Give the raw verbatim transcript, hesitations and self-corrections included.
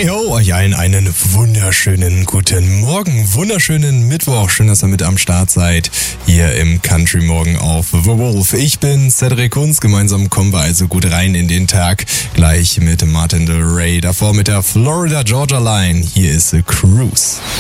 Hey ho, euch allen einen wunderschönen guten Morgen, wunderschönen Mittwoch. Schön, dass ihr mit am Start seid, hier im Country Morgen auf The Wolf. Ich bin Cedric Kunz, gemeinsam kommen wir also gut rein in den Tag. Gleich mit Martin Del Rey, davor mit der Florida Georgia Line. Hier ist The Cruise.